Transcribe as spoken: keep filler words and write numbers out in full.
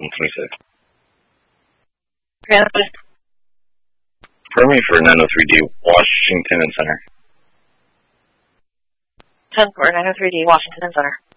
one twenty-six. Yeah. For me for nine oh three D, Washington and Center. ten for nine oh three D, Washington and Center.